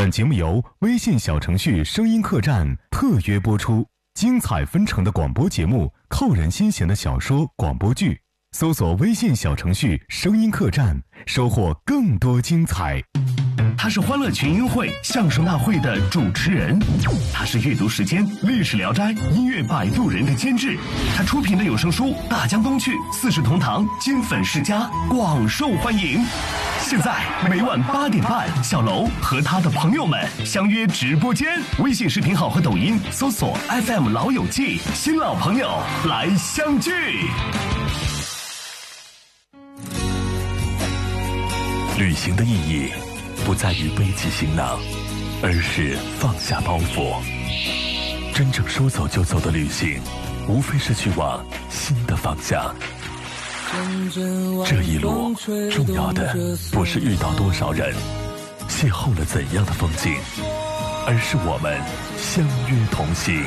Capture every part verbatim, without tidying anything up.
本节目由微信小程序声音客栈特约播出，精彩纷呈的广播节目，扣人心弦的小说广播剧，搜索微信小程序声音客栈，收获更多精彩。 他是欢乐群英会相声大会的主持人，他是阅读时间历史聊斋音乐摆渡人的监制，他出品的有声书《大江东去》《四世同堂》金粉世家广受欢迎。现在每晚八点半，小楼和他的朋友们相约直播间，微信视频号和抖音搜索 F M 老友记，新老朋友来相聚。旅行的意义不在于背起行囊，而是放下包袱。真正说走就走的旅行，无非是去往新的方向。这一路重要的不是遇到多少人，邂逅了怎样的风景，而是我们相约同行。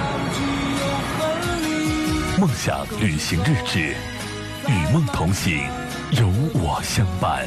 梦想旅行日志，与梦同行，有我相伴。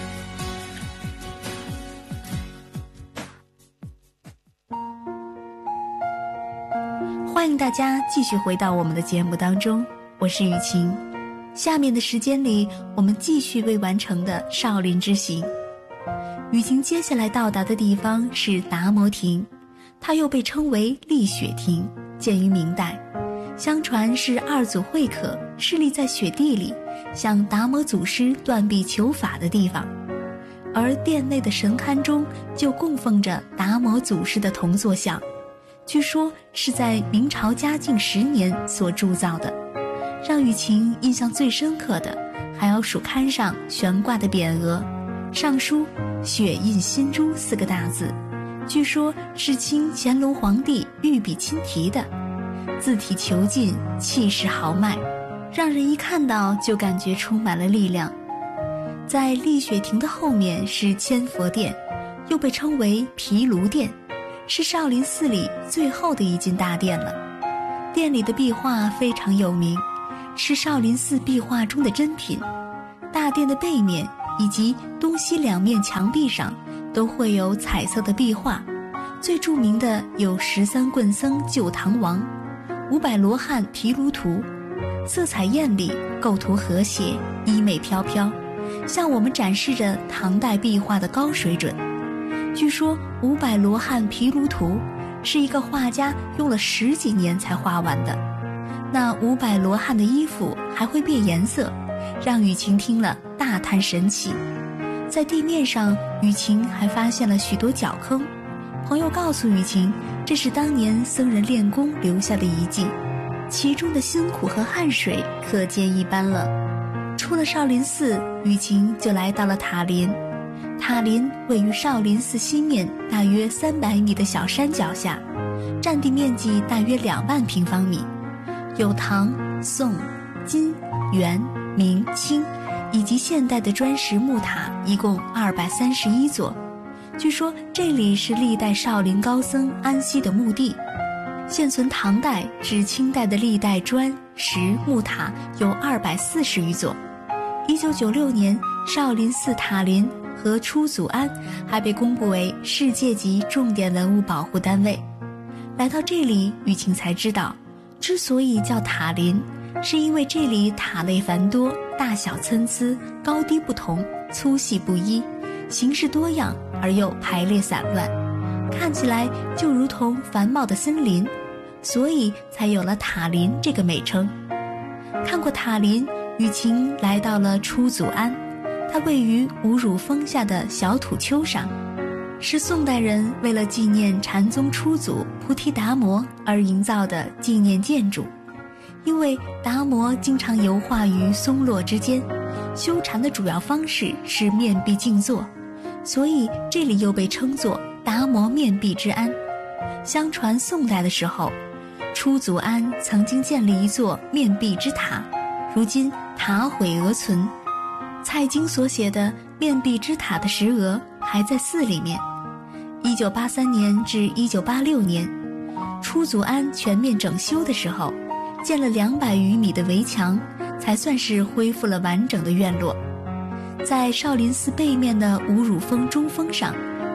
欢迎大家继续回到我们的节目当中，我是雨晴。下面的时间里，我们继续未完成的少林之行。雨晴接下来到达的地方是达摩亭，它又被称为立雪亭，建于明代，相传是二祖慧可侍立在雪地里向达摩祖师断臂求法的地方，而殿内的神龛中就供奉着达摩祖师的铜塑像，据说是在明朝嘉靖十年所铸造的。让雨晴印象最深刻的还要数龛上悬挂的匾额，上书雪印心珠四个大字，据说是清乾隆皇帝御笔亲题的，字体遒劲，气势豪迈，让人一看到就感觉充满了力量。在立雪亭的后面是千佛殿，又被称为毗卢殿，是少林寺里最后的一进大殿了。殿里的壁画非常有名，是少林寺壁画中的珍品。大殿的背面以及东西两面墙壁上都会有彩色的壁画，最著名的有十三棍僧救唐王、五百罗汉毗卢图，色彩艳丽，构图和谐，衣袂飘飘，向我们展示着唐代壁画的高水准。据说五百罗汉毗卢图是一个画家用了十几年才画完的，那五百罗汉的衣服还会变颜色，让雨晴听了大叹神奇。在地面上，雨晴还发现了许多脚坑，朋友告诉雨晴，这是当年僧人练功留下的遗迹，其中的辛苦和汗水可见一斑了。出了少林寺，雨晴就来到了塔林。塔林位于少林寺西面大约三百米的小山脚下，占地面积大约两万平方米，有唐、宋、金、元、明、清以及现代的砖石木塔，一共二百三十一座。据说这里是历代少林高僧安息的墓地。现存唐代至清代的历代砖石木塔有二百四十余座。一九九六年，少林寺塔林和出祖庵还被公布为世界级重点文物保护单位。来到这里，雨晴才知道，之所以叫塔林，是因为这里塔类繁多，大小参差，高低不同，粗细不一，形式多样而又排列散乱，看起来就如同繁茂的森林，所以才有了塔林这个美称。看过塔林，雨晴来到了出祖庵，它位于五乳峰下的小土丘上，是宋代人为了纪念禅宗初祖菩提达摩而营造的纪念建筑。因为达摩经常游化于松落之间，修禅的主要方式是面壁静坐，所以这里又被称作达摩面壁之庵。相传宋代的时候，出祖庵曾经建立一座面壁之塔，如今塔毁额存，蔡京所写的面壁之塔的石额还在寺里面。一九八三年至一九八六年，出祖庵全面整修的时候，建了两百余米的围墙，才算是恢复了完整的院落。在少林寺背面的五乳峰中峰上，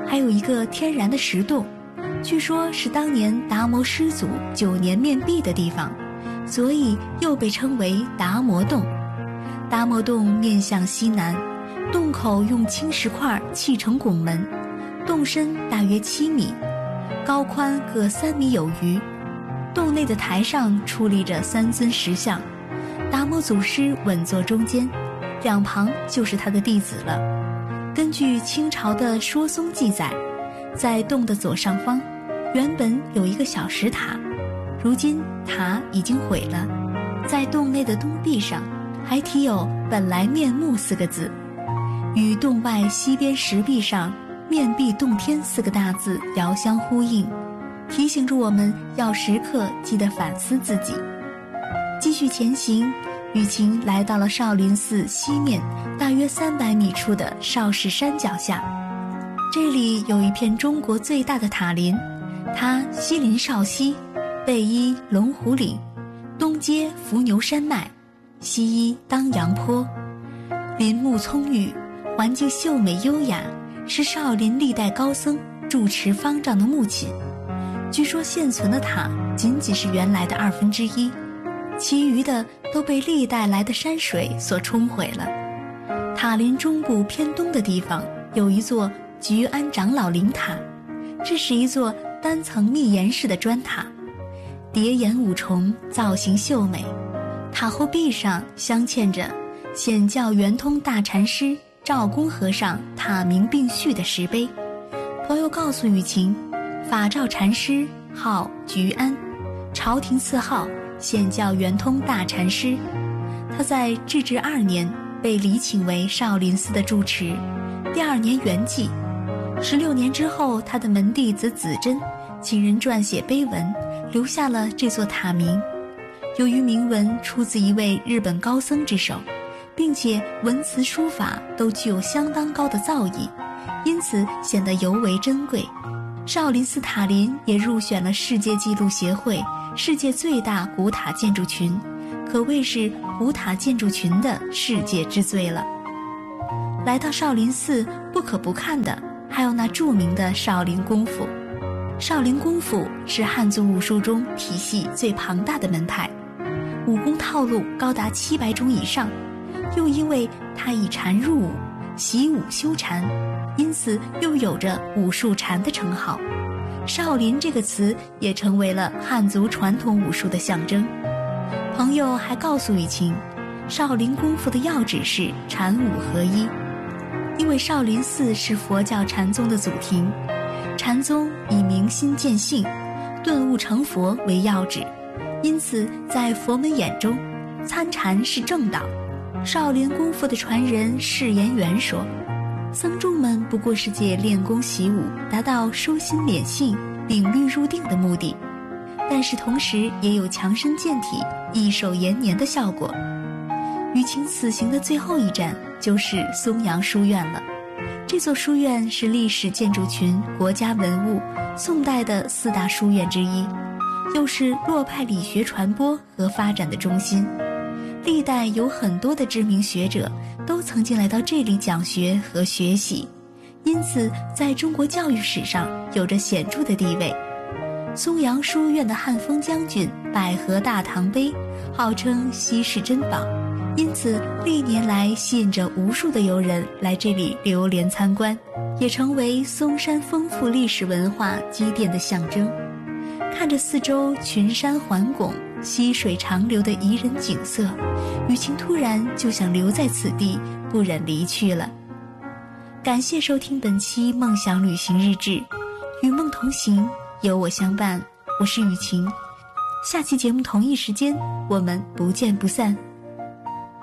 还有一个天然的石洞，据说是当年达摩师祖九年面壁的地方，所以又被称为达摩洞。达摩洞面向西南，洞口用青石块砌成拱门，洞深大约七米，高宽各三米有余。洞内的台上矗立着三尊石像，达摩祖师稳坐中间，两旁就是他的弟子了。根据清朝的《说松》记载，在洞的左上方原本有一个小石塔，如今塔已经毁了。在洞内的洞壁上还题有本来面目四个字，与洞外西边石壁上面壁洞天四个大字遥相呼应，提醒着我们要时刻记得反思自己。继续前行，雨晴来到了少林寺西面大约三百米处的少室山脚下，这里有一片中国最大的塔林，它西临少溪，北依龙虎岭，东接伏牛山脉，西依当阳坡，林木葱郁，环境秀美优雅，是少林历代高僧住持方丈的墓寝。据说现存的塔仅仅是原来的二分之一，其余的都被历代来的山水所冲毁了。塔林中部偏东的地方有一座菊庵长老灵塔，这是一座单层密檐式的砖塔，叠檐五重，造型秀美。塔后壁上镶嵌着显教圆通大禅师赵公和尚塔名并序的石碑。朋友告诉雨晴，法照禅师号菊庵，朝廷赐号显教圆通大禅师。他在至治二年被礼请为少林寺的住持，第二年圆寂。十六年之后，他的门弟子子珍请人撰写碑文，留下了这座塔名。由于铭文出自一位日本高僧之手，并且文辞书法都具有相当高的造诣，因此显得尤为珍贵。少林寺塔林也入选了世界纪录协会世界最大古塔建筑群，可谓是古塔建筑群的世界之最了。来到少林寺，不可不看的还有那著名的少林功夫。少林功夫是汉族武术中体系最庞大的门派，武功套路高达七百种以上，又因为它以禅入武，习武修禅，因此又有着武术禅的称号。少林这个词也成为了汉族传统武术的象征。朋友还告诉雨晴，少林功夫的要旨是禅武合一。因为少林寺是佛教禅宗的祖庭，禅宗以明心见性、顿悟成佛为要旨，因此在佛门眼中，参禅是正道。少林功夫的传人释延元说，僧众们不过是借练功习武，达到收心敛性、领律入定的目的，但是同时也有强身健体、益寿延年的效果。雨晴此行的最后一站就是松阳书院了。这座书院是历史建筑群国家文物宋代的四大书院之一，又是洛派理学传播和发展的中心。历代有很多的知名学者都曾经来到这里讲学和学习，因此在中国教育史上有着显著的地位。松阳书院的汉风将军百合大堂碑号称稀世珍宝，因此历年来吸引着无数的游人来这里流连参观，也成为嵩山丰富历史文化积淀的象征。看着四周群山环拱、溪水长流的宜人景色，雨晴突然就想留在此地，不忍离去了。感谢收听本期梦想旅行日志，与梦同行，有我相伴。我是雨晴，下期节目同一时间我们不见不散。